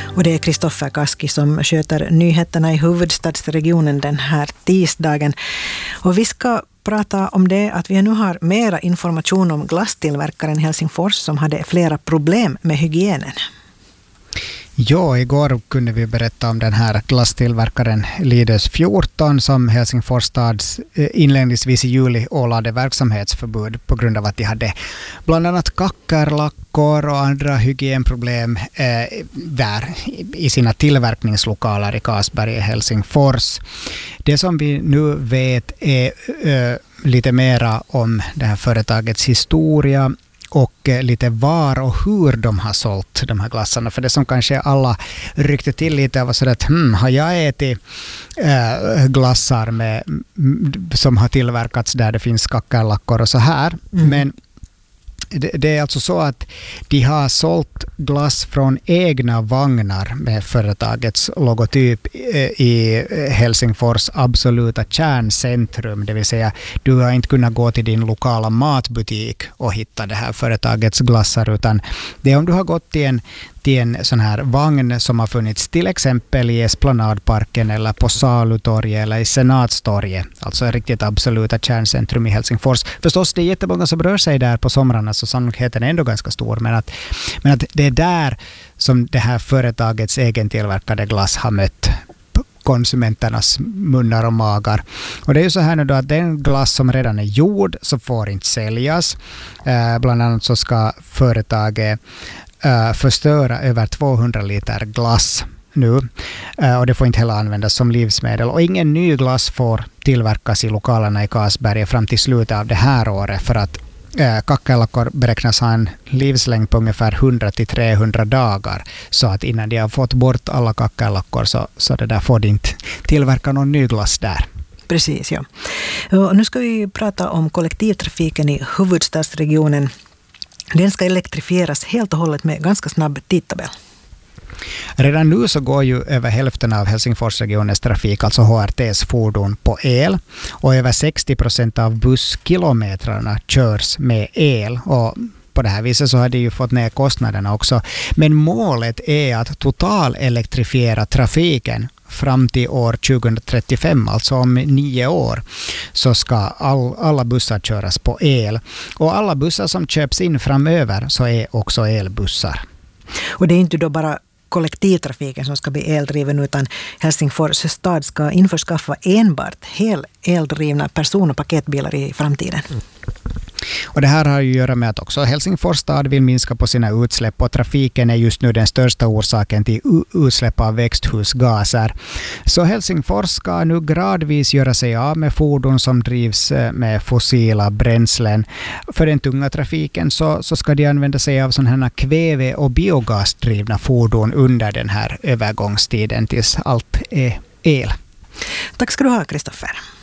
Och det är Kristoffer Kaski som sköter nyheterna i huvudstadsregionen den här tisdagen. Och vi ska prata om det att vi nu har mera information om glasstillverkaren Helsingfors som hade flera problem med hygienen. Ja, igår kunde vi berätta om den här glasstillverkaren Lidus 14 som Helsingfors stads inledningsvis i juli ålade verksamhetsförbud på grund av att de hade bland annat kackerlackor och andra hygienproblem där i sina tillverkningslokaler i Kasberg i Helsingfors. Det som vi nu vet är lite mera om det här företagets historia och lite var och hur de har sålt de här glassarna. För det som kanske alla ryckte till lite var så att har jag ätit glassar som har tillverkats där det finns kackerlackor och så här. Men det är alltså så att de har sålt glass från egna vagnar med företagets logotyp i Helsingfors absoluta kärncentrum. Det vill säga, du har inte kunnat gå till din lokala matbutik och hitta det här företagets glassar, utan det är om du har gått till en sån här vagn som har funnits till exempel i Esplanadparken eller på Salutorget eller i Senatstorget, alltså riktigt absoluta kärncentrum i Helsingfors. Förstås, det är jättemånga som rör sig där på somrarna, så sannolikheten är ändå ganska stor, men att det är där som det här företagets egen tillverkade glass har mött konsumenternas munnar och magar. Och det är ju så här nu då att den glass som redan är gjord så får inte säljas. Bland annat så ska företaget förstöra över 200 liter glass nu. Och det får inte heller användas som livsmedel. Och ingen ny glass får tillverkas i lokalerna i Kasberg fram till slutet av det här året, för att kackerlackor beräknas ha en livslängd på ungefär 100-300 dagar. Så att innan de har fått bort alla kackerlackor så det där får de inte tillverka någon ny glass där. Precis, ja. Och nu ska vi prata om kollektivtrafiken i huvudstadsregionen. Den ska elektrifieras helt och hållet med ganska snabb tidtabell. Redan nu så går ju över hälften av Helsingforsregionens trafik, alltså HRTs fordon, på el. Och över 60% av busskilometrarna körs med el. Och på det här viset så har de ju fått ner kostnaderna också. Men målet är att total elektrifiera trafiken fram till år 2035, alltså om 9 år, så ska alla bussar köras på el. Och alla bussar som köps in framöver så är också elbussar. Och det är inte då bara kollektivtrafiken som ska bli eldriven, utan Helsingfors stad ska införskaffa enbart eldrivna person- och paketbilar i framtiden. Och det här har ju att göra med att också Helsingfors stad vill minska på sina utsläpp, och trafiken är just nu den största orsaken till utsläpp av växthusgaser. Så Helsingfors ska nu gradvis göra sig av med fordon som drivs med fossila bränslen. För den tunga trafiken så ska de använda sig av sådana här kväve- och biogasdrivna fordon under den här övergångstiden tills allt är el. Tack ska du ha, Kristoffer.